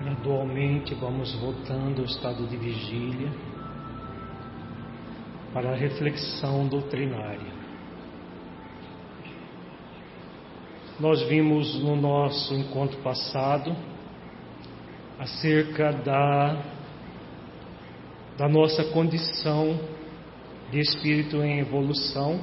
Gradualmente vamos voltando ao estado de vigília para a reflexão doutrinária. Nós vimos no nosso encontro passado acerca da nossa condição de espírito em evolução,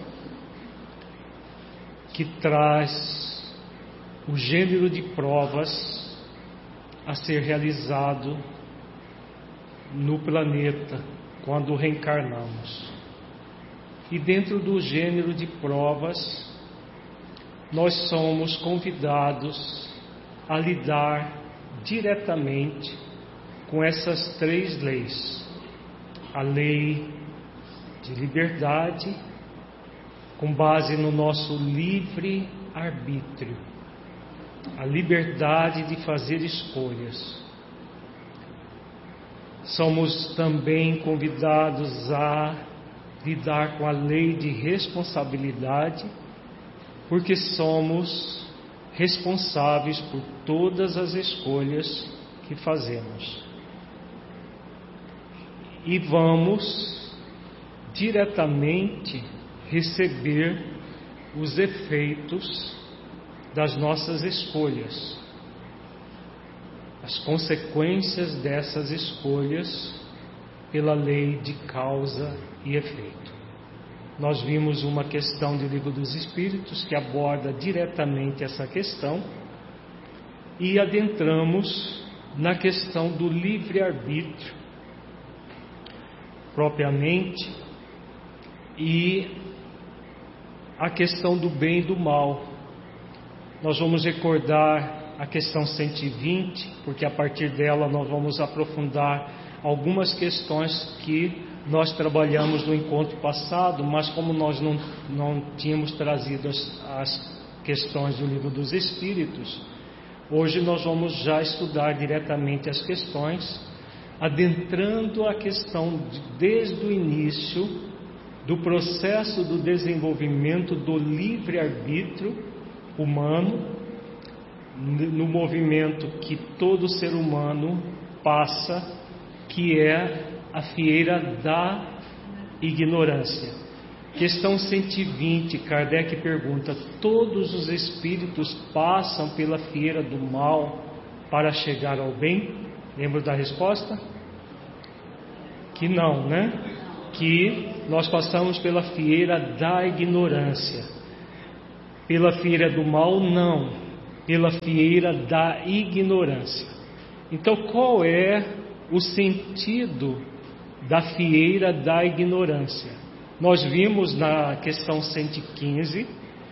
que traz o gênero de provas a ser realizado no planeta quando reencarnamos. E dentro do gênero de provas, nós somos convidados a lidar diretamente com essas três leis: a lei de liberdade, com base no nosso livre arbítrio, a liberdade de fazer escolhas. Somos também convidados a lidar com a lei de responsabilidade, porque somos responsáveis por todas as escolhas que fazemos. E vamos diretamente receber os efeitos das nossas escolhas, as consequências dessas escolhas pela lei de causa e efeito. Nós vimos uma questão do Livro dos Espíritos que aborda diretamente essa questão e adentramos na questão do livre-arbítrio propriamente e a questão do bem e do mal. Nós vamos recordar a questão 120, porque a partir dela nós vamos aprofundar algumas questões que nós trabalhamos no encontro passado, mas como nós não tínhamos trazido as questões do Livro dos Espíritos, hoje nós vamos já estudar diretamente as questões, adentrando a questão desde o início do processo do desenvolvimento do livre-arbítrio humano, no movimento que todo ser humano passa, que é a fieira da ignorância. Questão 120, Kardec pergunta: todos os espíritos passam pela fieira do mal para chegar ao bem? Lembra da resposta? Que não, né? Que nós passamos pela fieira da ignorância. Pela fieira do mal, não. Pela fieira da ignorância. Então, qual é o sentido da fieira da ignorância? Nós vimos na questão 115,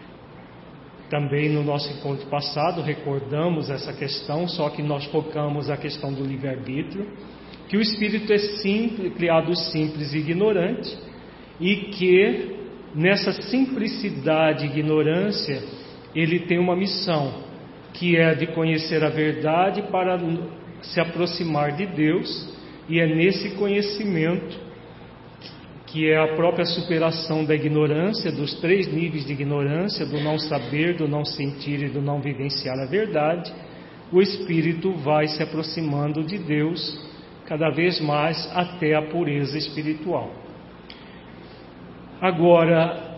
também no nosso encontro passado, recordamos essa questão, só que nós focamos a questão do livre-arbítrio, que o espírito é simples, criado simples e ignorante, e que nessa simplicidade e ignorância ele tem uma missão, que é de conhecer a verdade para se aproximar de Deus, e é nesse conhecimento que é a própria superação da ignorância, dos três níveis de ignorância, do não saber, do não sentir e do não vivenciar a verdade, o espírito vai se aproximando de Deus cada vez mais até a pureza espiritual. Agora,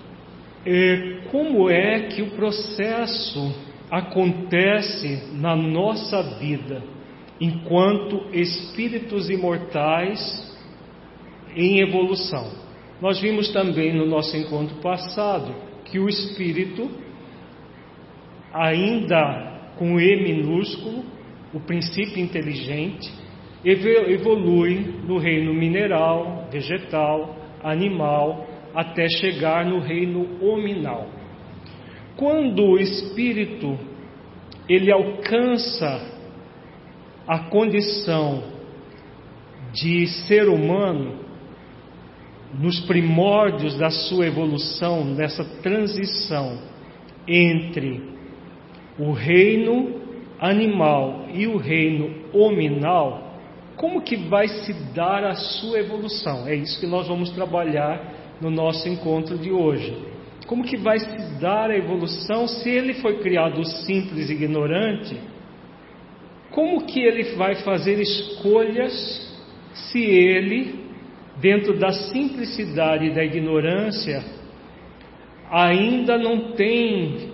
como é que o processo acontece na nossa vida enquanto espíritos imortais em evolução? Nós vimos também no nosso encontro passado que o espírito, ainda com E minúsculo, o princípio inteligente, evolui no reino mineral, vegetal, animal, até chegar no reino hominal. Quando o espírito ele alcança a condição de ser humano, nos primórdios da sua evolução, nessa transição entre o reino animal e o reino hominal, como que vai se dar a sua evolução? É isso que nós vamos trabalhar no nosso encontro de hoje. Como que vai se dar a evolução se ele foi criado simples e ignorante? como que ele vai fazer escolhas se ele, dentro da simplicidade e da ignorância, ainda não tem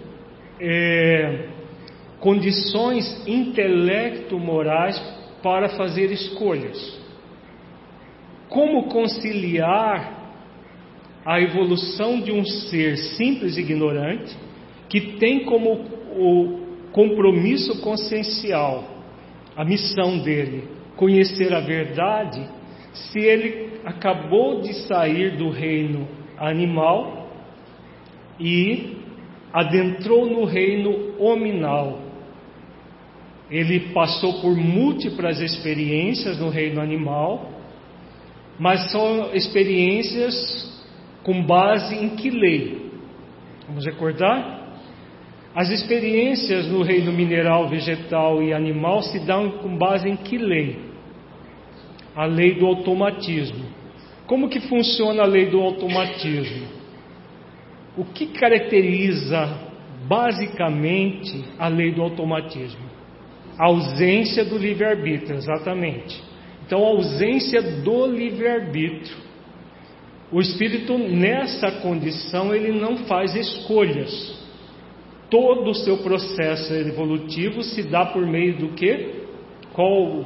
condições intelecto-morais para fazer escolhas? Como conciliar a evolução de um ser simples e ignorante, que tem como o compromisso consciencial, a missão dele, conhecer a verdade, se ele acabou de sair do reino animal e adentrou no reino hominal? Ele passou por múltiplas experiências no reino animal, mas são experiências com base em que lei? Vamos recordar? As experiências no reino mineral, vegetal e animal se dão com base em que lei? A lei do automatismo. Como que funciona a lei do automatismo? O que caracteriza basicamente a lei do automatismo? A ausência do livre-arbítrio, exatamente. Então, a ausência do livre-arbítrio. O espírito, nessa condição, ele não faz escolhas. Todo o seu processo evolutivo se dá por meio do quê? Qual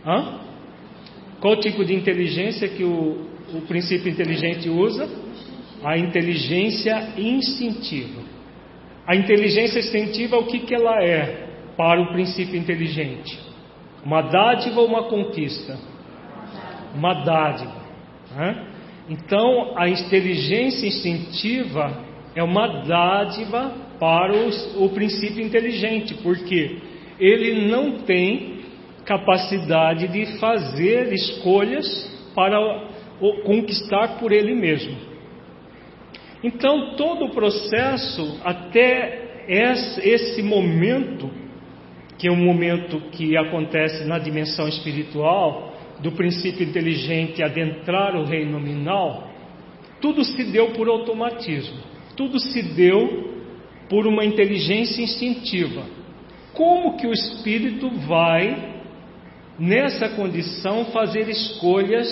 tipo de inteligência que o princípio inteligente usa? A inteligência instintiva. A inteligência instintiva, o que ela é para o princípio inteligente? Uma dádiva ou uma conquista? Uma dádiva. Então, a inteligência instintiva é uma dádiva para o princípio inteligente, porque ele não tem capacidade de fazer escolhas para conquistar por ele mesmo. Então, todo o processo, até esse momento, que é um momento que acontece na dimensão espiritual, do princípio inteligente adentrar o reino nominal, tudo se deu por automatismo, tudo se deu por uma inteligência instintiva. Como que o espírito vai, nessa condição, fazer escolhas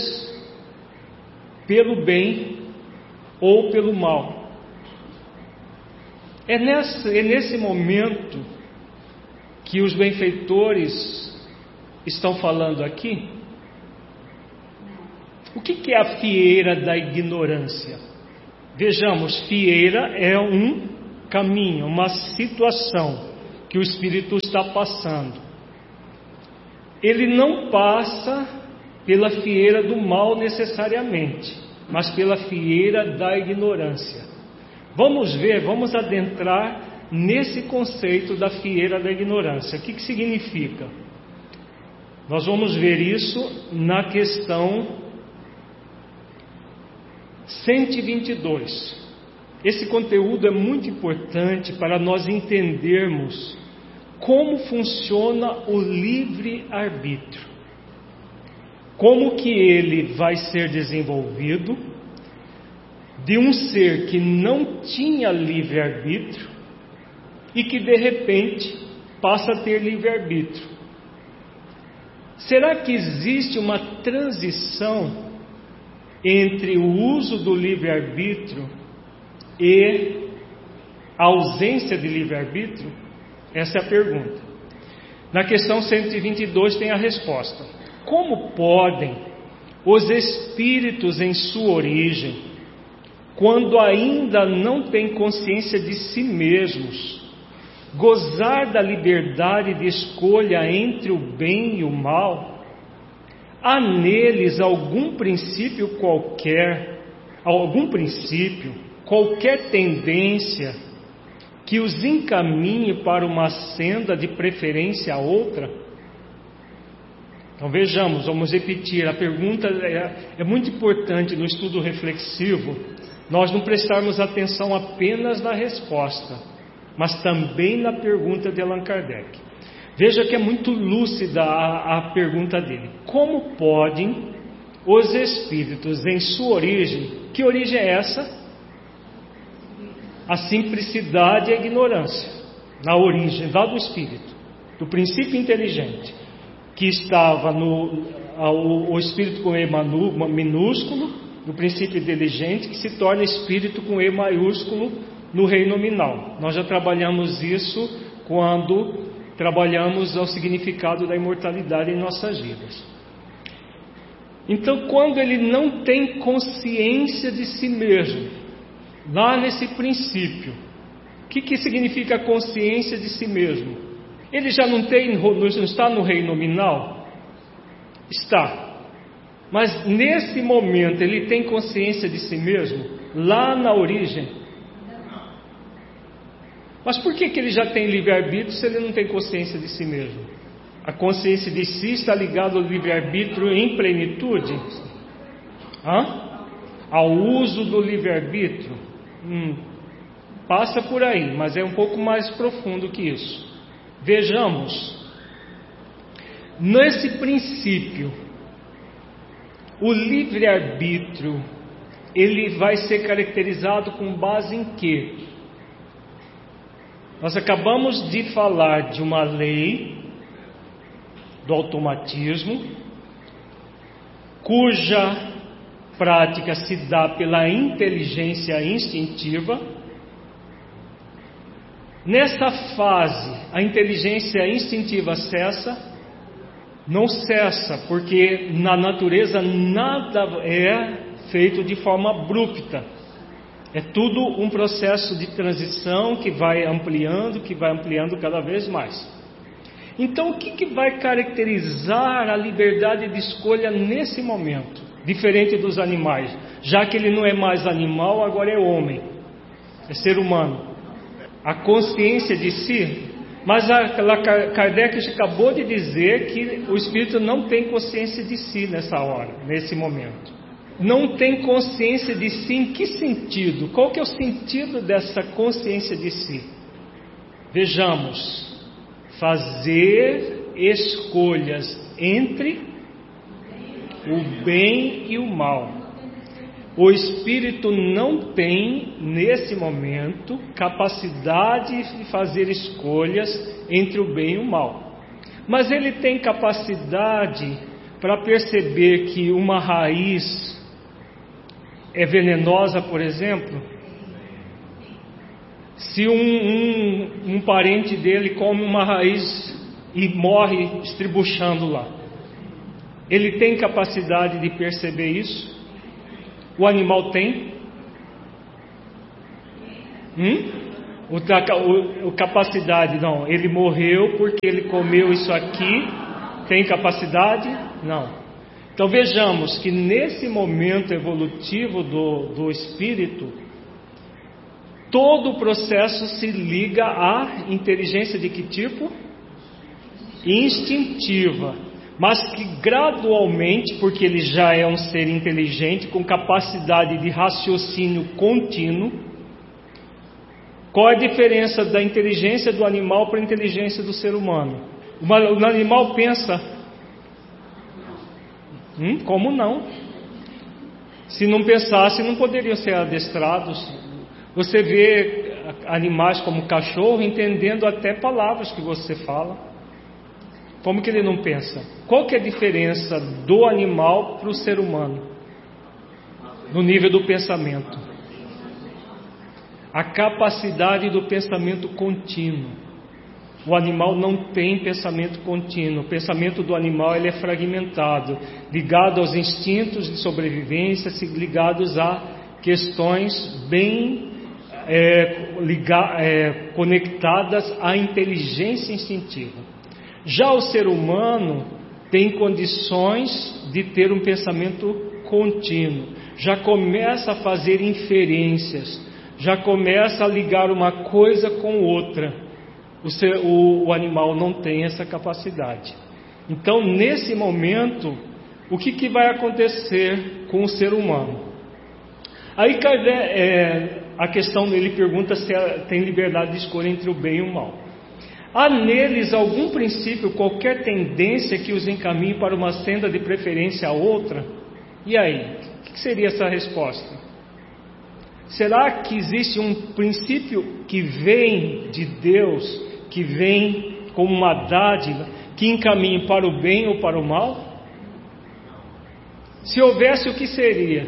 pelo bem ou pelo mal? É nesse momento que os benfeitores estão falando aqui. O que é a fieira da ignorância? Vejamos, fieira é um caminho, uma situação que o espírito está passando. Ele não passa pela fieira do mal necessariamente, mas pela fieira da ignorância. Vamos ver, vamos adentrar nesse conceito da fieira da ignorância. O que significa? Nós vamos ver isso na questão 122. Esse conteúdo é muito importante para nós entendermos como funciona o livre-arbítrio, como que ele vai ser desenvolvido de um ser que não tinha livre-arbítrio e que de repente passa a ter livre-arbítrio. Será que existe uma transição entre o uso do livre-arbítrio e a ausência de livre-arbítrio? Essa é a pergunta. Na questão 122 tem a resposta. Como podem os espíritos em sua origem, quando ainda não têm consciência de si mesmos, gozar da liberdade de escolha entre o bem e o mal? Há neles algum princípio, qualquer tendência que os encaminhe para uma senda de preferência a outra? Então vejamos, vamos repetir, a pergunta é muito importante no estudo reflexivo, nós não prestarmos atenção apenas na resposta, mas também na pergunta de Allan Kardec. Veja que é muito lúcida a pergunta dele. Como podem os espíritos em sua origem, que origem é essa? A simplicidade e a ignorância, na origem lá do espírito, do princípio inteligente. que estava o espírito com E minúsculo, no princípio inteligente, que se torna espírito com E maiúsculo no reino nominal. Nós já trabalhamos isso quando trabalhamos o significado da imortalidade em nossas vidas. Então, quando ele não tem consciência de si mesmo, lá nesse princípio, o que significa consciência de si mesmo? Ele já não está no reino nominal? Está. Mas nesse momento ele tem consciência de si mesmo? Lá na origem? Mas por que ele já tem livre-arbítrio se ele não tem consciência de si mesmo? A consciência de si está ligada ao livre-arbítrio em plenitude? Ao uso do livre-arbítrio? Passa por aí, mas é um pouco mais profundo que isso. Vejamos, nesse princípio, o livre-arbítrio, ele vai ser caracterizado com base em quê? Nós acabamos de falar de uma lei do automatismo, cuja prática se dá pela inteligência instintiva. Nessa fase, a inteligência instintiva cessa? Não cessa, porque na natureza nada é feito de forma abrupta. É tudo um processo de transição que vai ampliando cada vez mais. Então, o que vai caracterizar a liberdade de escolha nesse momento, diferente dos animais? Já que ele não é mais animal, agora é homem, é ser humano. A consciência de si, mas Kardec acabou de dizer que o espírito não tem consciência de si nessa hora, nesse momento. Não tem consciência de si em que sentido? Qual que é o sentido dessa consciência de si? Vejamos. Fazer escolhas entre o bem e o mal. O espírito não tem, nesse momento, capacidade de fazer escolhas entre o bem e o mal. Mas ele tem capacidade para perceber que uma raiz é venenosa, por exemplo. Se um parente dele come uma raiz e morre estribuchando lá, ele tem capacidade de perceber isso? O animal tem? Capacidade não. Ele morreu porque ele comeu isso aqui. Tem capacidade? Não. Então vejamos que nesse momento evolutivo do espírito, todo o processo se liga à inteligência de que tipo? Instintiva. Mas que gradualmente, porque ele já é um ser inteligente, com capacidade de raciocínio contínuo. Qual é a diferença da inteligência do animal para a inteligência do ser humano? O animal pensa. Como não? Se não pensasse, não poderiam ser adestrados. Você vê animais como cachorro entendendo até palavras que você fala. Como que ele não pensa? Qual que é a diferença do animal para o ser humano? No nível do pensamento. A capacidade do pensamento contínuo. O animal não tem pensamento contínuo. O pensamento do animal ele é fragmentado, ligado aos instintos de sobrevivência, ligados a questões bem conectadas à inteligência instintiva. Já o ser humano tem condições de ter um pensamento contínuo, já começa a fazer inferências, já começa a ligar uma coisa com outra. O animal não tem essa capacidade. Então, nesse momento, o que vai acontecer com o ser humano? Aí a questão dele pergunta se tem liberdade de escolha entre o bem e o mal. Há neles algum princípio, qualquer tendência que os encaminhe para uma senda de preferência a outra? E aí? O que seria essa resposta? Será que existe um princípio que vem de Deus, que vem como uma dádiva, que encaminhe para o bem ou para o mal? Se houvesse, o que seria?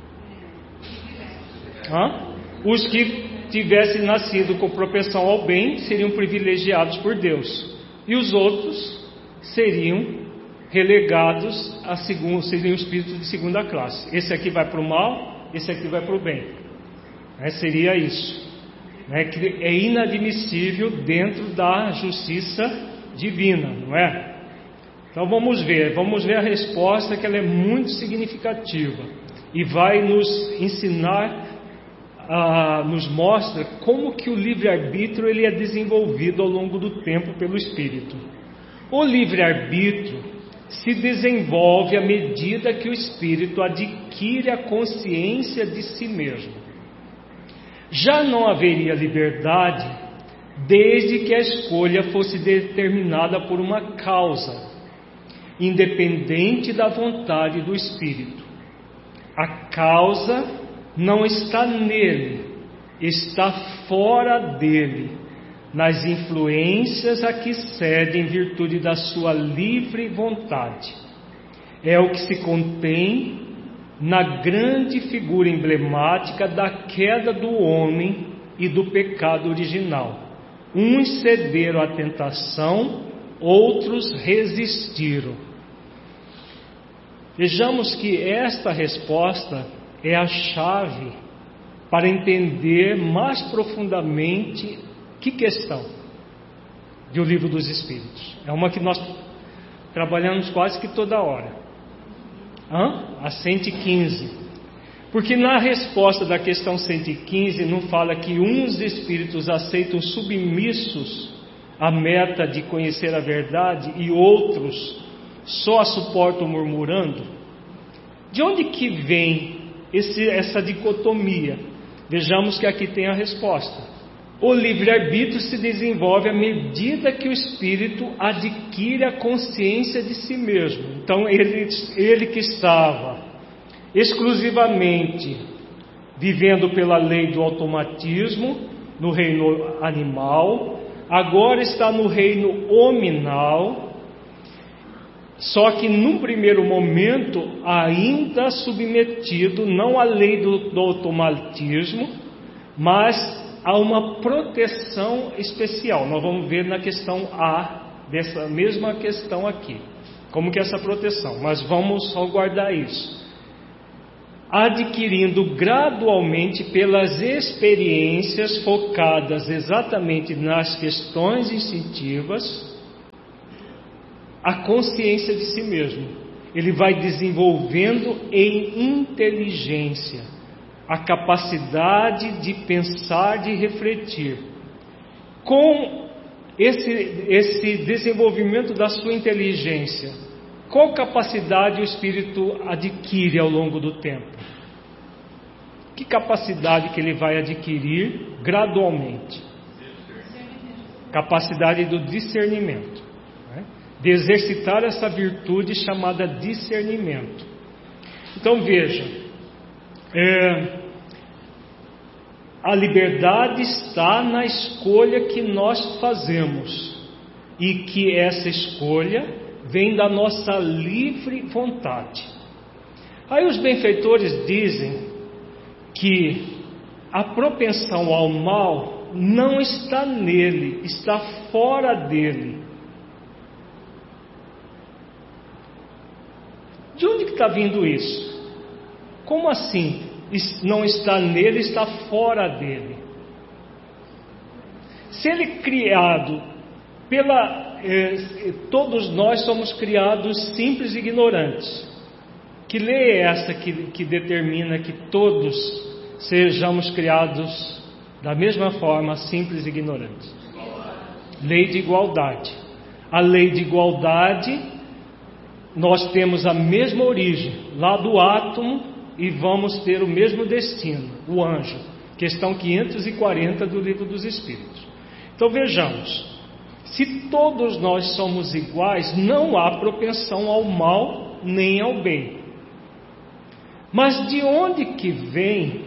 Os que tivessem nascido com propensão ao bem seriam privilegiados por Deus, e os outros seriam relegados seriam espíritos de segunda classe. Esse aqui vai para o mal, esse aqui vai para o bem. Seria isso. Que é inadmissível dentro da justiça divina, não é? Então vamos ver a resposta, que ela é muito significativa e vai nos ensinar, nos mostra como que o livre-arbítrio ele é desenvolvido ao longo do tempo pelo Espírito. O livre-arbítrio se desenvolve à medida que o Espírito adquire a consciência de si mesmo. Já não haveria liberdade desde que a escolha fosse determinada por uma causa, independente da vontade do Espírito. A causa não está nele, está fora dele, nas influências a que cede em virtude da sua livre vontade. É o que se contém na grande figura emblemática da queda do homem e do pecado original. Uns cederam à tentação, outros resistiram. Vejamos que esta resposta é a chave para entender mais profundamente que questão do Livro dos Espíritos. É uma que nós trabalhamos quase que toda hora. A 115. Porque na resposta da questão 115 não fala que uns espíritos aceitam submissos a meta de conhecer a verdade e outros só a suportam murmurando? De onde que vem essa dicotomia? Vejamos que aqui tem a resposta. O livre-arbítrio se desenvolve à medida que o espírito adquire a consciência de si mesmo. Então ele que estava exclusivamente vivendo pela lei do automatismo no reino animal, agora está no reino hominal, só que num primeiro momento ainda submetido não à lei do automatismo, mas há uma proteção especial. Nós vamos ver na questão A dessa mesma questão aqui, como que é essa proteção, mas vamos aguardar isso. Adquirindo gradualmente pelas experiências focadas exatamente nas questões instintivas, a consciência de si mesmo. Ele vai desenvolvendo em inteligência a capacidade de pensar, de refletir. Com esse desenvolvimento da sua inteligência, qual capacidade o espírito adquire ao longo do tempo? Que capacidade que ele vai adquirir gradualmente? Capacidade do discernimento, né? De exercitar essa virtude chamada discernimento. Então veja, a liberdade está na escolha que nós fazemos, e que essa escolha vem da nossa livre vontade. Aí os benfeitores dizem que a propensão ao mal não está nele, está fora dele. De onde que está vindo isso? Como assim? Não está nele, está fora dele. Se ele é criado todos nós somos criados simples e ignorantes. Que lei é essa que determina que todos sejamos criados da mesma forma, simples e ignorantes? Lei de igualdade. A lei de igualdade, nós temos a mesma origem, lá do átomo, e vamos ter o mesmo destino, o anjo. Questão 540 do Livro dos Espíritos. Então vejamos, se todos nós somos iguais, não há propensão ao mal nem ao bem. Mas de onde que vem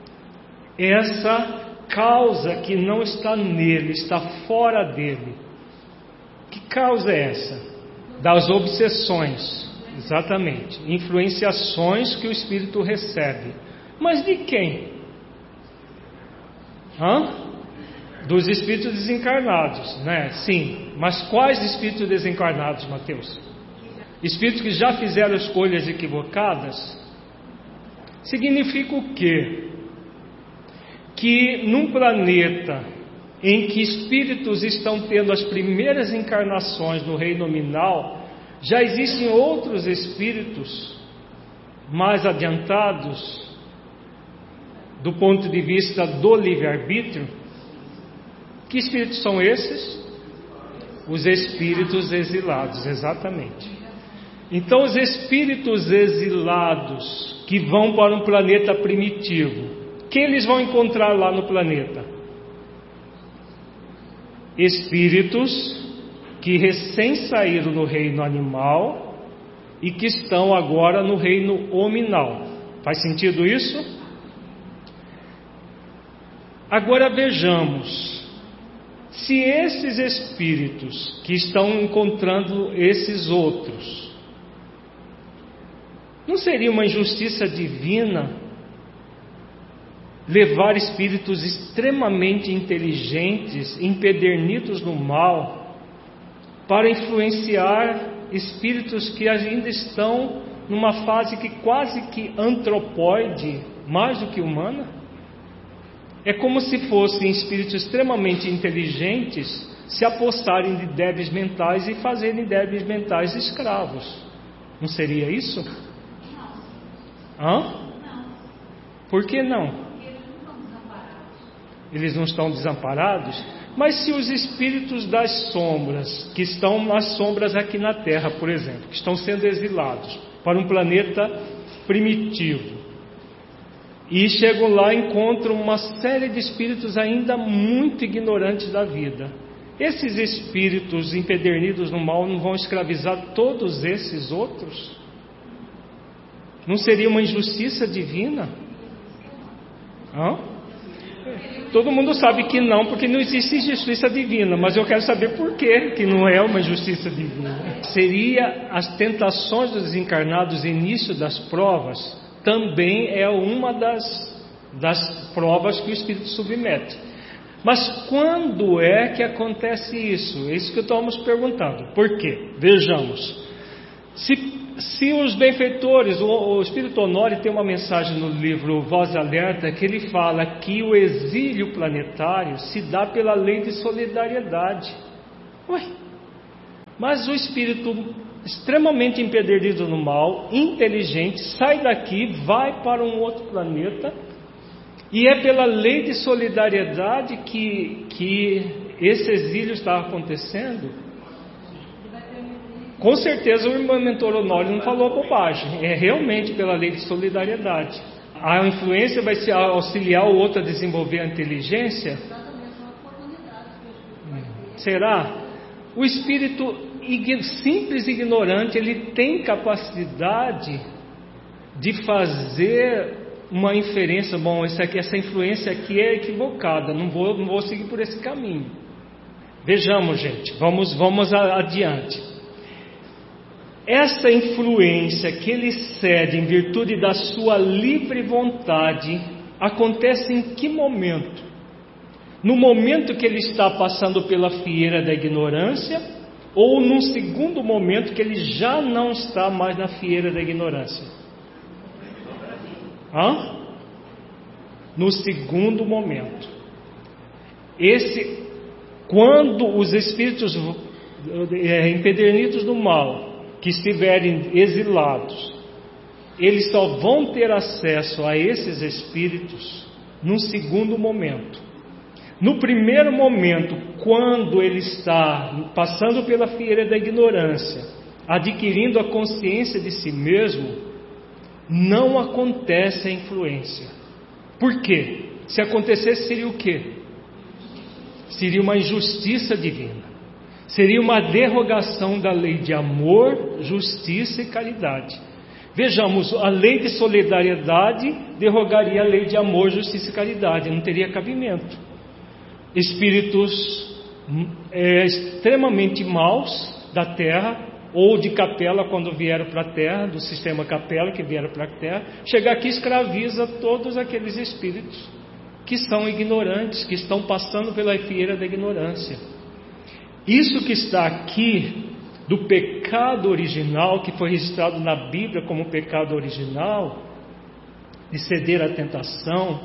essa causa que não está nele, está fora dele? Que causa é essa? Das obsessões, exatamente. Influenciações que o espírito recebe. Mas de quem? Dos espíritos desencarnados, né? Sim. Mas quais espíritos desencarnados, Mateus? Espíritos que já fizeram escolhas equivocadas? Significa o quê? Que num planeta em que espíritos estão tendo as primeiras encarnações no reino nominal, já existem outros espíritos mais adiantados do ponto de vista do livre-arbítrio. Que espíritos são esses? Os espíritos exilados, exatamente. Então, os espíritos exilados que vão para um planeta primitivo, que eles vão encontrar lá no planeta? Espíritos que recém saíram no reino animal e que estão agora no reino hominal. Faz sentido isso? Agora vejamos, se esses espíritos que estão encontrando esses outros, não seria uma injustiça divina levar espíritos extremamente inteligentes, empedernidos no mal, para influenciar espíritos que ainda estão numa fase que quase que antropóide, mais do que humana? É como se fossem espíritos extremamente inteligentes se apostarem de débeis mentais e fazerem débeis mentais escravos. Não seria isso? Por que não? Eles não estão desamparados? Mas se os espíritos das sombras, que estão nas sombras aqui na Terra, por exemplo, que estão sendo exilados para um planeta primitivo, e chegam lá e encontram uma série de espíritos ainda muito ignorantes da vida, esses espíritos empedernidos no mal não vão escravizar todos esses outros? Não seria uma injustiça divina? Todo mundo sabe que não, porque não existe justiça divina, mas eu quero saber por que não é uma justiça divina. Seria as tentações dos desencarnados, início das provas, também é uma das provas que o espírito submete. Mas quando é que acontece isso? É isso que estamos perguntando. Por quê? Vejamos. Se os benfeitores, o Espírito Honório tem uma mensagem no livro Voz Alerta, que ele fala que o exílio planetário se dá pela lei de solidariedade. Mas o espírito extremamente empedernido no mal, inteligente, sai daqui, vai para um outro planeta, e é pela lei de solidariedade que esse exílio está acontecendo. Com certeza o irmão mentor Honório não falou bobagem, é realmente pela lei de solidariedade. A influência vai se auxiliar o outro a desenvolver a inteligência? Será? O espírito simples e ignorante, ele tem capacidade de fazer uma inferência. Bom, essa influência aqui é equivocada, não vou seguir por esse caminho. Vejamos, gente, vamos adiante. Essa influência que ele cede em virtude da sua livre vontade acontece em que momento? No momento que ele está passando pela fieira da ignorância, ou num segundo momento que ele já não está mais na fieira da ignorância? No segundo momento. Quando os espíritos empedernidos do mal, que estiverem exilados, eles só vão ter acesso a esses espíritos num segundo momento. No primeiro momento, quando ele está passando pela fieira da ignorância, adquirindo a consciência de si mesmo, não acontece a influência. Por quê? Se acontecesse, seria o quê? Seria uma injustiça divina. Seria uma derrogação da lei de amor, justiça e caridade. Vejamos, a lei de solidariedade derrogaria a lei de amor, justiça e caridade, não teria cabimento. Espíritos extremamente maus da Terra, ou de Capela quando vieram para a Terra, do sistema Capela que vieram para a Terra. Chega aqui e escraviza todos aqueles espíritos que são ignorantes, que estão passando pela fieira da ignorância. Isso que está aqui do pecado original, que foi registrado na Bíblia como pecado original, de ceder à tentação,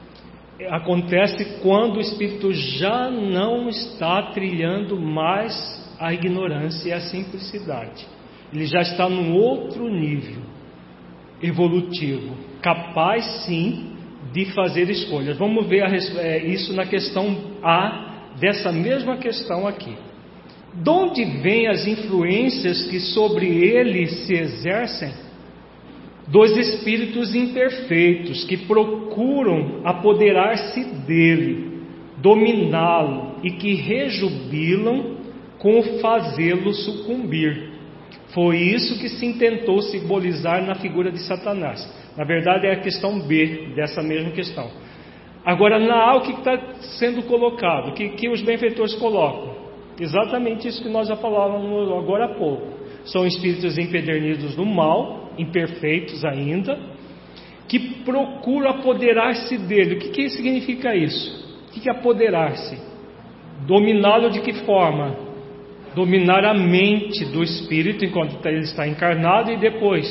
acontece quando o espírito já não está trilhando mais a ignorância e a simplicidade. Ele já está num outro nível evolutivo, capaz sim de fazer escolhas. Vamos ver isso na questão A dessa mesma questão aqui. De onde vêm as influências que sobre ele se exercem? Dos espíritos imperfeitos que procuram apoderar-se dele, dominá-lo e que rejubilam com o fazê-lo sucumbir. Foi isso que se intentou simbolizar na figura de Satanás. Na verdade é a questão B dessa mesma questão. Agora na A, o que está sendo colocado? Que os benfeitores colocam? Exatamente isso que nós já falávamos agora há pouco. São espíritos empedernidos do mal, imperfeitos ainda, que procuram apoderar-se dele. O que significa isso? O que é apoderar-se? Dominá-lo de que forma? Dominar a mente do espírito enquanto ele está encarnado, e depois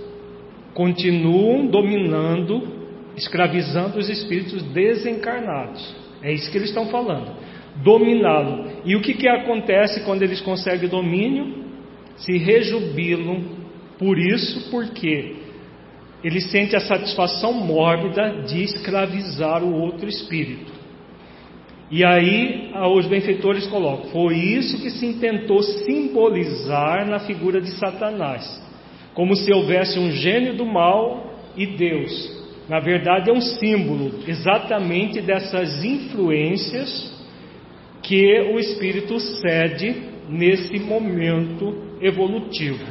continuam dominando, escravizando os espíritos desencarnados. É isso que eles estão falando. Dominá-lo. E o que acontece quando eles conseguem domínio? Se rejubilam por isso, porque eles sentem a satisfação mórbida de escravizar o outro espírito. E aí os benfeitores colocam: foi isso que se intentou simbolizar na figura de Satanás, como se houvesse um gênio do mal e Deus. Na verdade é um símbolo exatamente dessas influências que o espírito cede nesse momento evolutivo.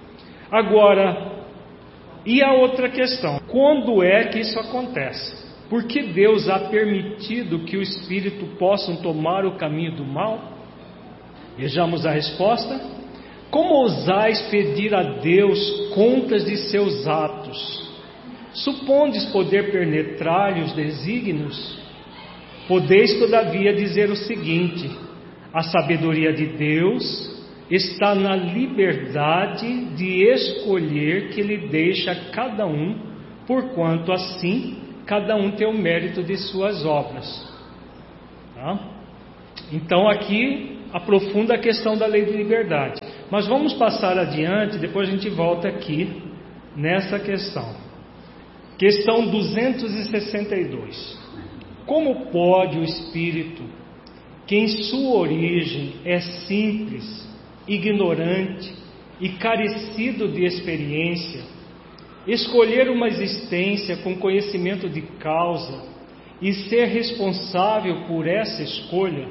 Agora, e a outra questão? Quando é que isso acontece? Por que Deus há permitido que o espírito possam tomar o caminho do mal? Vejamos a resposta. Como ousais pedir a Deus contas de seus atos? Supondes poder penetrar-lhe os desígnios? Podeis todavia dizer o seguinte: a sabedoria de Deus está na liberdade de escolher que Ele deixa a cada um, porquanto assim cada um tem o mérito de suas obras. Tá? Então aqui aprofunda a questão da lei de liberdade. Mas vamos passar adiante, depois a gente volta aqui nessa questão. Questão 262. Como pode o espírito, que em sua origem é simples, ignorante e carecido de experiência, escolher uma existência com conhecimento de causa e ser responsável por essa escolha?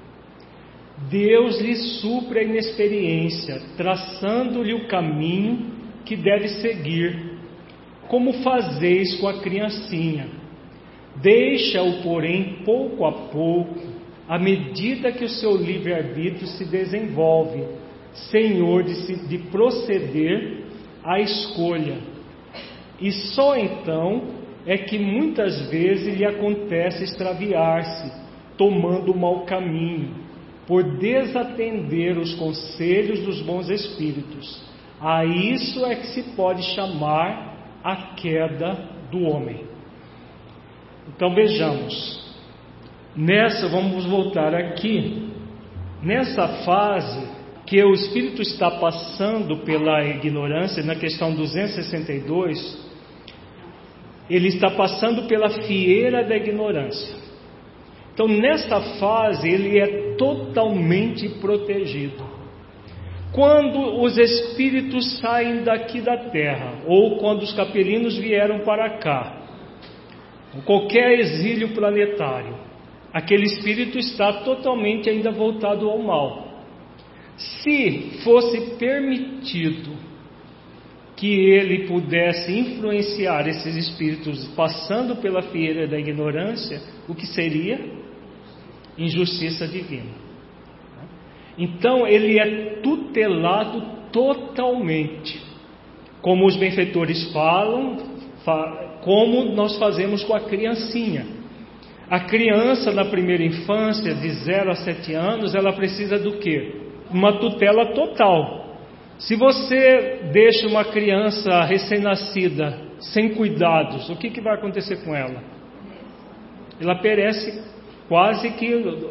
Deus lhe supre a inexperiência, traçando-lhe o caminho que deve seguir, como fazeis com a criancinha. Deixa-o, porém, pouco a pouco, à medida que o seu livre-arbítrio se desenvolve, senhor de proceder à escolha. E só então é que muitas vezes lhe acontece extraviar-se, tomando o mau caminho, por desatender os conselhos dos bons espíritos. A isso é que se pode chamar a queda do homem. Então vejamos, vamos voltar aqui, nessa fase que o espírito está passando pela ignorância, na questão 262, ele está passando pela fieira da ignorância. Então nessa fase ele é totalmente protegido. Quando os espíritos saem daqui da terra, ou quando os capelinos vieram para cá, qualquer exílio planetário, aquele espírito está totalmente ainda voltado ao mal. Se fosse permitido que ele pudesse influenciar esses espíritos passando pela fieira da ignorância, o que seria? Injustiça divina. Então ele é tutelado totalmente. Como os benfeitores falam, como nós fazemos com a criancinha. A criança na primeira infância, de 0 a 7 anos, ela precisa do quê? Uma tutela total. Se você deixa uma criança recém-nascida sem cuidados, o que vai acontecer com ela? Ela perece quase que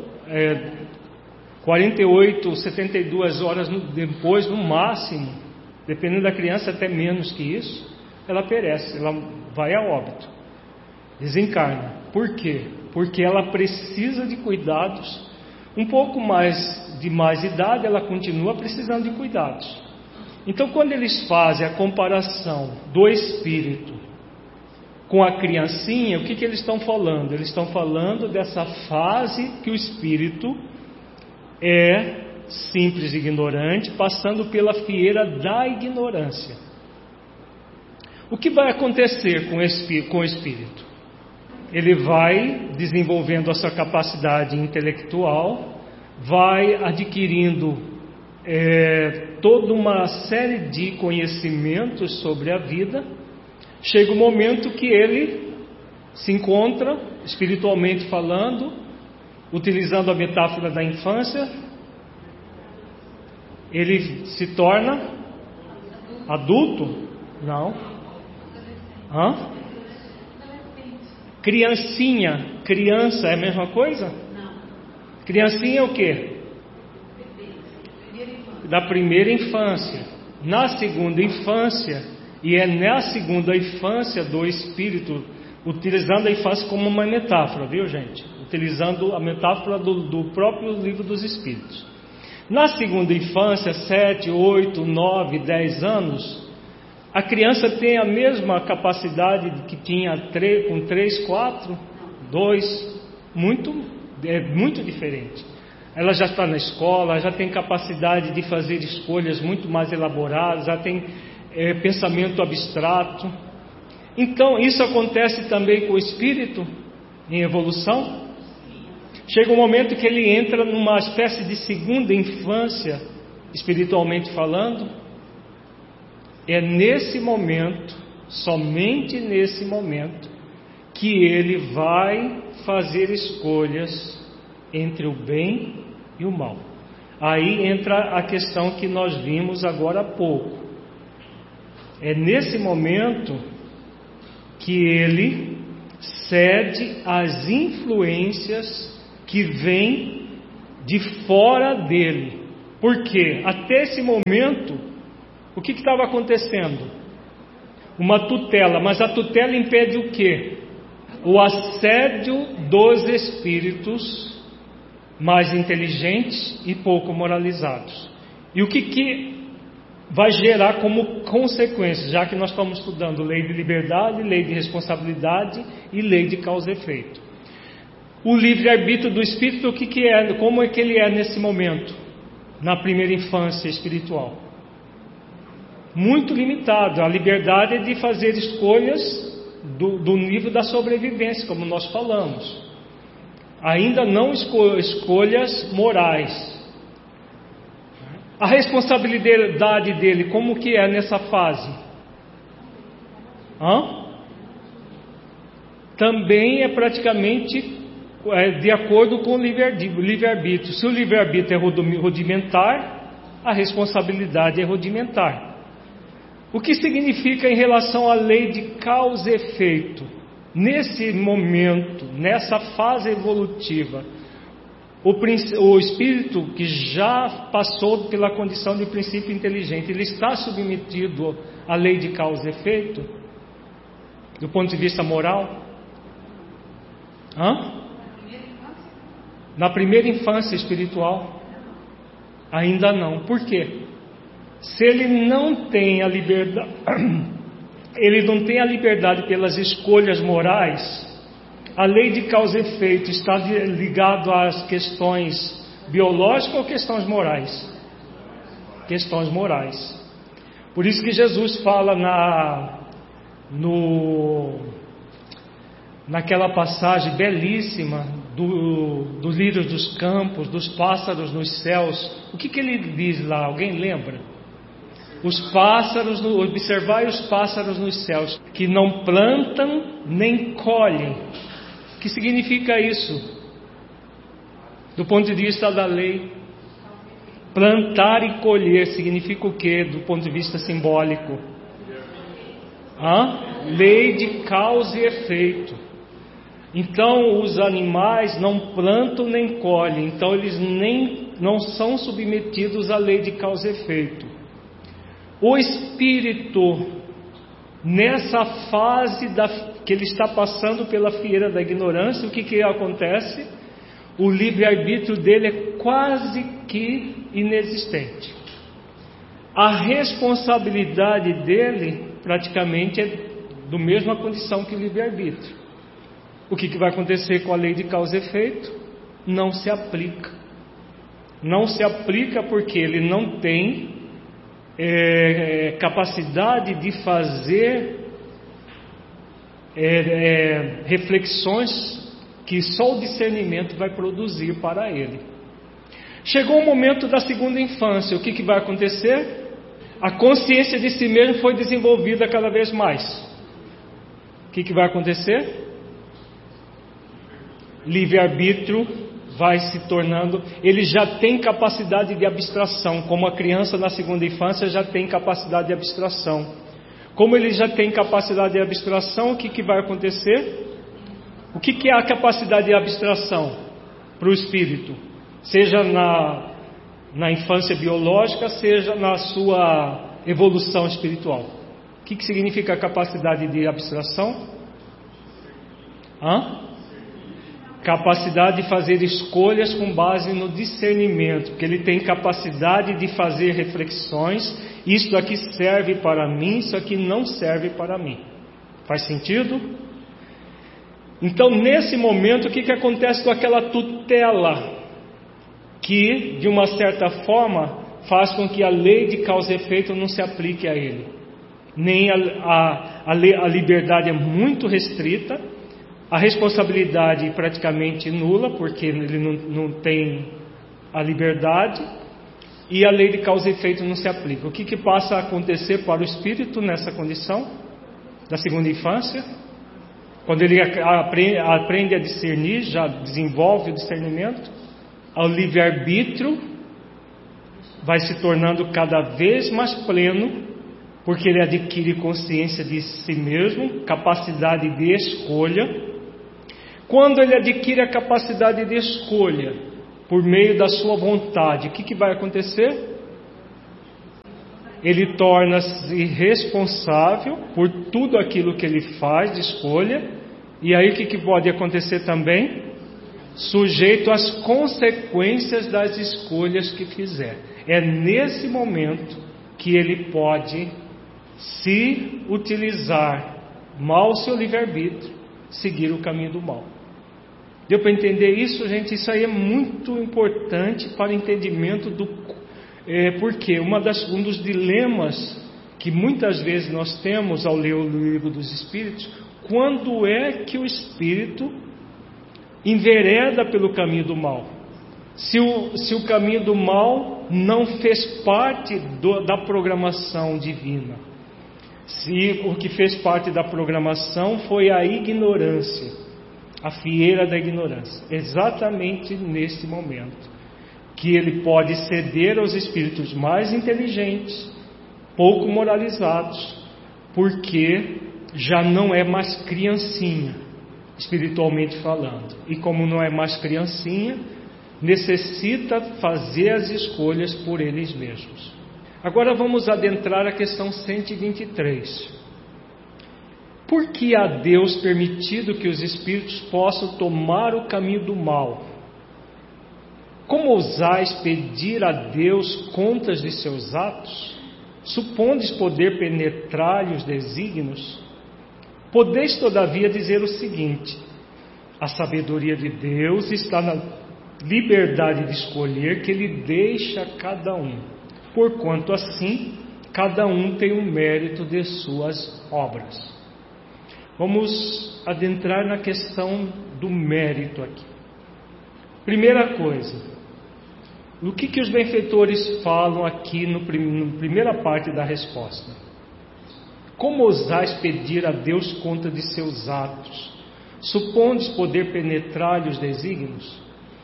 48, 72 horas depois, no máximo, dependendo da criança, até menos que isso, ela perece, ela vai a óbito, desencarna. Por quê? Porque ela precisa de cuidados. Um pouco mais de mais idade, ela continua precisando de cuidados. Então, quando eles fazem a comparação do espírito com a criancinha, o que eles estão falando? Eles estão falando dessa fase que o espírito é simples e ignorante, passando pela fieira da ignorância. O que vai acontecer com o espírito? Ele vai desenvolvendo a sua capacidade intelectual, vai adquirindo toda uma série de conhecimentos sobre a vida. Chega o momento que ele se encontra, espiritualmente falando, utilizando a metáfora da infância, ele se torna adulto? Não. Hã? Criancinha. Criança é a mesma coisa? Não. Criancinha é o quê? Da primeira infância. Na segunda infância, e é na segunda infância do espírito, utilizando a infância como uma metáfora, viu, gente? Utilizando a metáfora do próprio livro dos Espíritos. Na segunda infância, 7, 8, 9, 10 anos, a criança tem a mesma capacidade que tinha com 3, 4, 2, é muito diferente. Ela já está na escola, já tem capacidade de fazer escolhas muito mais elaboradas, já tem pensamento abstrato. Então, isso acontece também com o espírito em evolução. Chega um momento que ele entra numa espécie de segunda infância, espiritualmente falando. É nesse momento, somente nesse momento, que ele vai fazer escolhas entre o bem e o mal. Aí entra a questão que nós vimos agora há pouco. É nesse momento que ele cede às influências que vêm de fora dele. Porque até esse momento, o que estava acontecendo? Uma tutela, mas a tutela impede o quê? O assédio dos espíritos mais inteligentes e pouco moralizados. E o que vai gerar como consequência, já que nós estamos estudando lei de liberdade, lei de responsabilidade e lei de causa e efeito. O livre-arbítrio do espírito, o que é? Como é que ele é nesse momento? Na primeira infância espiritual? Muito limitado. A liberdade é de fazer escolhas do nível da sobrevivência, como nós falamos. Ainda não escolhas morais. A responsabilidade dele, como que é nessa fase? Também é praticamente de acordo com o livre-arbítrio. Se o livre-arbítrio é rudimentar, a responsabilidade é rudimentar. O que significa em relação à lei de causa e efeito? Nesse momento, nessa fase evolutiva, o espírito que já passou pela condição de princípio inteligente, ele está submetido à lei de causa e efeito? Do ponto de vista moral? Na primeira infância espiritual? Ainda não. Por quê? Se ele não tem a liberdade, ele não tem a liberdade pelas escolhas morais, a lei de causa e efeito está ligado às questões biológicas ou questões morais? Questões morais. Por isso que Jesus fala naquela passagem belíssima dos lírios dos campos, dos pássaros nos céus. O que ele diz lá? Alguém lembra? Os pássaros, observai os pássaros nos céus, que não plantam nem colhem. O que significa isso? Do ponto de vista da lei, plantar e colher significa o que do ponto de vista simbólico? Lei de causa e efeito. Então os animais não plantam nem colhem, então eles não são submetidos à lei de causa e efeito. O espírito, nessa fase que ele está passando pela fieira da ignorância, o que acontece? O livre-arbítrio dele é quase que inexistente. A responsabilidade dele praticamente é da mesma condição que o livre-arbítrio. O que vai acontecer com a lei de causa e efeito? Não se aplica. Não se aplica porque ele não tem capacidade de fazer reflexões que só o discernimento vai produzir para ele. Chegou o momento da segunda infância, o que vai acontecer? A consciência de si mesmo foi desenvolvida cada vez mais. O que vai acontecer? Livre-arbítrio vai se tornando, ele já tem capacidade de abstração, como a criança na segunda infância já tem capacidade de abstração. Como ele já tem capacidade de abstração, o que vai acontecer? O que é a capacidade de abstração para o espírito? Seja na infância biológica, seja na sua evolução espiritual. O que significa a capacidade de abstração? Capacidade de fazer escolhas com base no discernimento, porque ele tem capacidade de fazer reflexões. Isto aqui serve para mim, isso aqui não serve para mim. Faz sentido? Então, nesse momento, o que acontece com aquela tutela que, de uma certa forma, faz com que a lei de causa e efeito não se aplique a ele? Nem a liberdade é muito restrita, a responsabilidade praticamente nula, porque ele não tem a liberdade, e a lei de causa e efeito não se aplica. O que passa a acontecer para o espírito nessa condição da segunda infância? Quando ele aprende a discernir, já desenvolve o discernimento, o livre-arbítrio vai se tornando cada vez mais pleno, porque ele adquire consciência de si mesmo, capacidade de escolha. Quando ele adquire a capacidade de escolha por meio da sua vontade, o que vai acontecer? Ele torna-se responsável por tudo aquilo que ele faz de escolha. E aí o que pode acontecer também? Sujeito às consequências das escolhas que fizer. É nesse momento que ele pode, se utilizar mal seu livre-arbítrio, seguir o caminho do mal. Deu para entender isso, gente? Isso aí é muito importante para o entendimento porque um dos dilemas que muitas vezes nós temos ao ler o livro dos Espíritos, quando é que o Espírito envereda pelo caminho do mal? Se o caminho do mal não fez parte da programação divina, se o que fez parte da programação foi a ignorância, a fieira da ignorância, exatamente nesse momento que ele pode ceder aos espíritos mais inteligentes, pouco moralizados, porque já não é mais criancinha, espiritualmente falando. E como não é mais criancinha, necessita fazer as escolhas por eles mesmos. Agora vamos adentrar a questão 123. Por que a Deus permitido que os espíritos possam tomar o caminho do mal? Como ousais pedir a Deus contas de seus atos? Supondes poder penetrar-lhe os desígnios? Podeis todavia dizer o seguinte: a sabedoria de Deus está na liberdade de escolher que Ele deixa a cada um, porquanto assim cada um tem o mérito de suas obras. Vamos adentrar na questão do mérito aqui. Primeira coisa, O que os benfeitores falam aqui na primeira parte da resposta? Como ousais pedir a Deus conta de seus atos? Supondes poder penetrar-lhe os desígnios?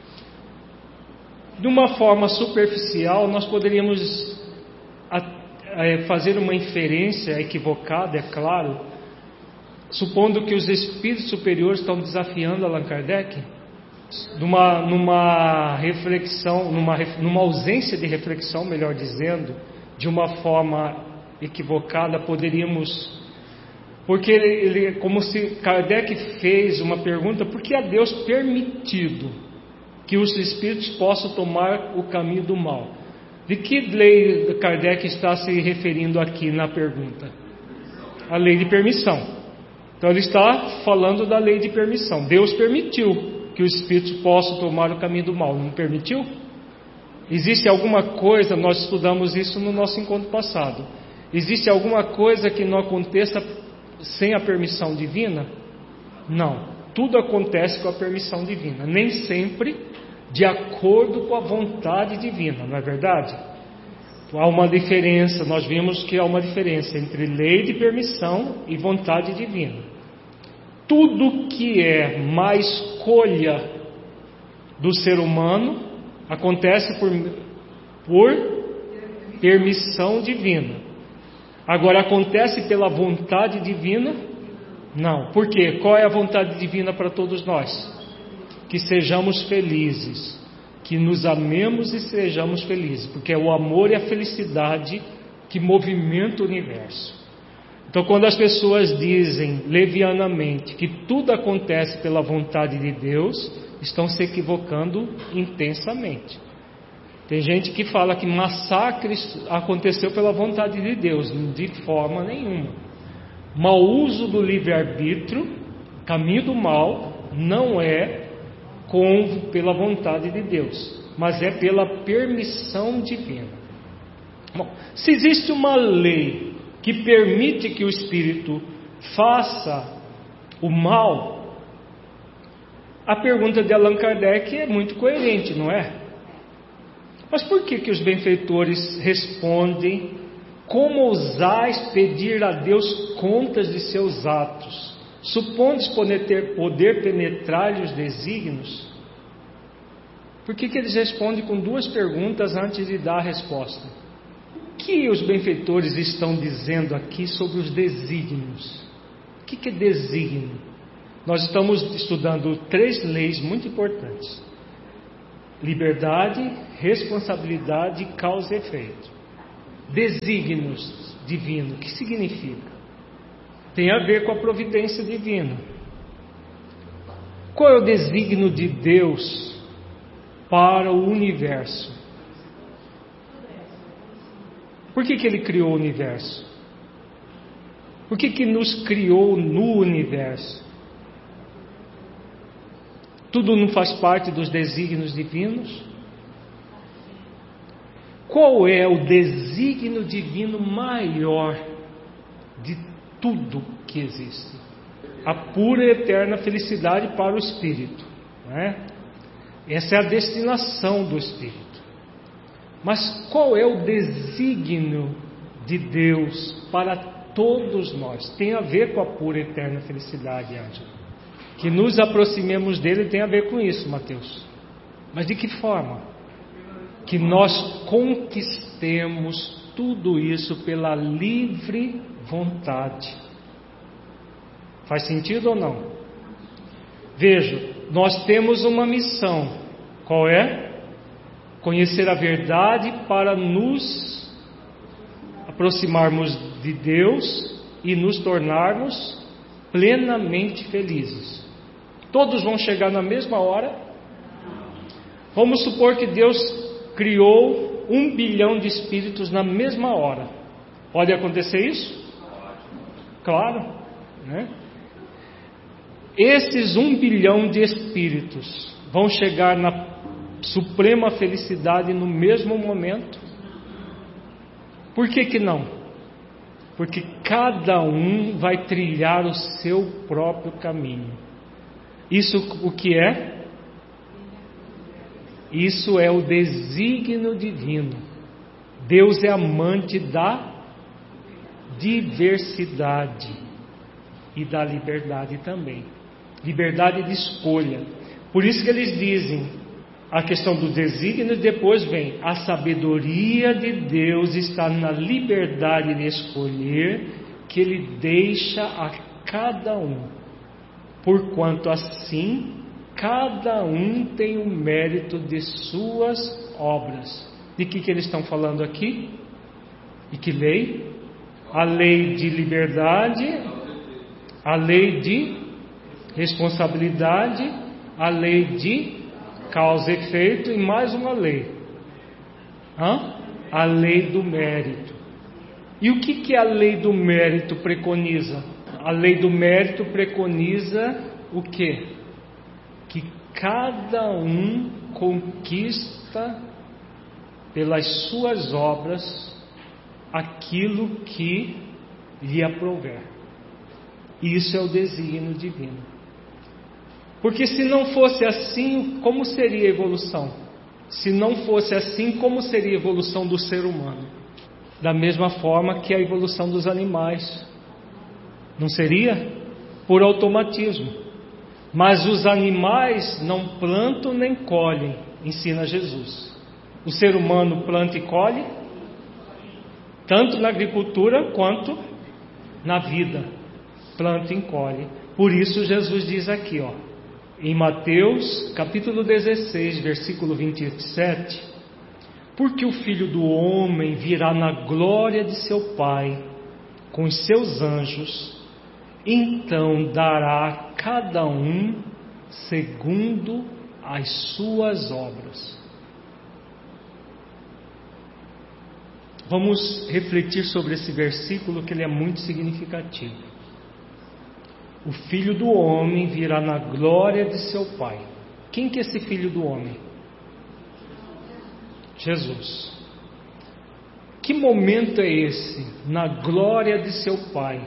De uma forma superficial, nós poderíamos fazer uma inferência equivocada, é claro, supondo que os espíritos superiores estão desafiando Allan Kardec, numa reflexão, numa ausência de reflexão, melhor dizendo, de uma forma equivocada, poderíamos, porque como se Kardec fez uma pergunta: por que a Deus permitido que os espíritos possam tomar o caminho do mal? De que lei Kardec está se referindo aqui na pergunta? A lei de permissão. Então ele está falando da lei de permissão. Deus permitiu que os espíritos possam tomar o caminho do mal, não permitiu? Existe alguma coisa, nós estudamos isso no nosso encontro passado, existe alguma coisa que não aconteça sem a permissão divina? Não, tudo acontece com a permissão divina, nem sempre de acordo com a vontade divina, não é verdade? Há uma diferença, nós vimos que há uma diferença entre lei de permissão e vontade divina. Tudo que é má escolha do ser humano acontece por permissão divina. Agora, acontece pela vontade divina? Não. Por quê? Qual é a vontade divina para todos nós? Que sejamos felizes, que nos amemos e sejamos felizes, porque é o amor e a felicidade que movimenta o universo. Então, quando as pessoas dizem levianamente que tudo acontece pela vontade de Deus, estão se equivocando intensamente. Tem gente que fala que massacres aconteceu pela vontade de Deus, de forma nenhuma. Mau uso do livre-arbítrio, caminho do mal, não é pela vontade de Deus, mas é pela permissão divina. Bom, se existe uma lei que permite que o espírito faça o mal, a pergunta de Allan Kardec é muito coerente, não é? Mas por que os benfeitores respondem: como ousais pedir a Deus contas de seus atos? Supondes poder penetrar-lhe os desígnios? Por que eles respondem com duas perguntas antes de dar a resposta? O que os benfeitores estão dizendo aqui sobre os desígnios? O que é desígnio? Nós estamos estudando 3 leis muito importantes: liberdade, responsabilidade, causa e efeito. Desígnios divino, o que significa? Tem a ver com a providência divina. Qual é o desígnio de Deus para o universo? Por que Ele criou o universo? Por que nos criou no universo? Tudo não faz parte dos desígnios divinos? Qual é o desígnio divino maior de tudo que existe? A pura e eterna felicidade para o espírito, não é? Essa é a destinação do espírito. Mas qual é o desígnio de Deus para todos nós? Tem a ver com a pura e eterna felicidade, Ângela. Que nos aproximemos dele tem a ver com isso, Mateus. Mas de que forma? Que nós conquistemos tudo isso pela livre vontade. Faz sentido ou não? Veja, nós temos uma missão. Qual é? Conhecer a verdade para nos aproximarmos de Deus e nos tornarmos plenamente felizes. Todos vão chegar na mesma hora? Vamos supor que Deus criou 1 bilhão de espíritos na mesma hora. Pode acontecer isso? Claro, né? Esses 1 bilhão de espíritos vão chegar na suprema felicidade no mesmo momento? Por que não? Porque cada um vai trilhar o seu próprio caminho. Isso o que é? Isso é o desígnio divino. Deus é amante da diversidade e da liberdade também. Liberdade de escolha. Por isso que eles dizem a questão do desígnio, depois vem a sabedoria de Deus está na liberdade de escolher que Ele deixa a cada um, porquanto assim cada um tem o mérito de suas obras. De que eles estão falando aqui? E que lei? A lei de liberdade, a lei de responsabilidade, a lei de causa e efeito e mais uma lei. A lei do mérito. E o que a lei do mérito preconiza? A lei do mérito preconiza o quê? Que cada um conquista pelas suas obras aquilo que lhe aprouver. Isso é o desígnio divino. Porque se não fosse assim, como seria a evolução? Se não fosse assim, como seria a evolução do ser humano? Da mesma forma que a evolução dos animais. Não seria? Por automatismo. Mas os animais não plantam nem colhem, ensina Jesus. O ser humano planta e colhe, tanto na agricultura quanto na vida. Planta e colhe. Por isso Jesus diz aqui, em Mateus capítulo 16, versículo 27, porque o Filho do Homem virá na glória de seu Pai com os seus anjos, então dará a cada um segundo as suas obras. Vamos refletir sobre esse versículo, que ele é muito significativo. O Filho do Homem virá na glória de seu Pai. Quem que é esse Filho do Homem? Jesus. Que momento é esse? Na glória de seu Pai,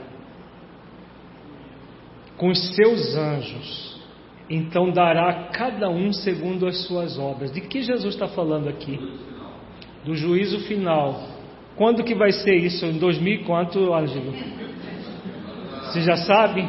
com os seus anjos, então dará a cada um segundo as suas obras. De que Jesus está falando aqui? Do juízo final. Quando que vai ser isso? Em 2000 e quanto, Ângelo? Você já sabe?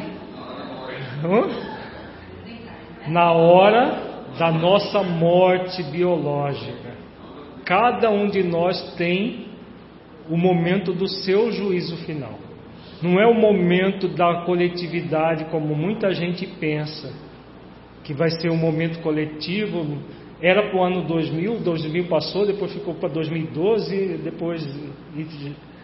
Na hora da nossa morte biológica. Cada um de nós tem o momento do seu juízo final. Não é o momento da coletividade, como muita gente pensa, que vai ser um momento coletivo. Era para o ano 2000 passou, depois ficou para 2012, depois